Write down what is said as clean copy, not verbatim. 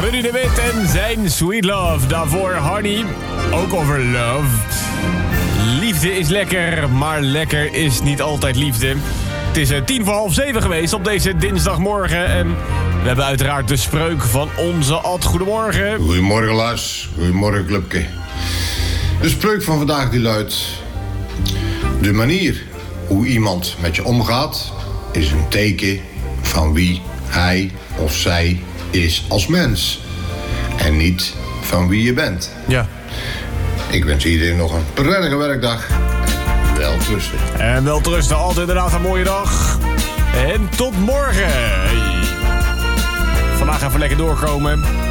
Rudy de Wit en zijn Sweet Love. Daarvoor Honey, ook over love. Liefde is lekker, maar lekker is niet altijd liefde. Het is 6:10 geweest op deze dinsdagmorgen. En we hebben uiteraard de spreuk van onze Ad. Goedemorgen. Goedemorgen Lars, goedemorgen Clubke. De spreuk van vandaag die luidt: de manier hoe iemand met je omgaat is een teken van wie hij of zij is als mens. En niet van wie je bent. Ja. Ik wens iedereen nog een prettige werkdag. Welterusten. En welterusten, altijd inderdaad een mooie dag. En tot morgen. Vandaag even lekker doorkomen.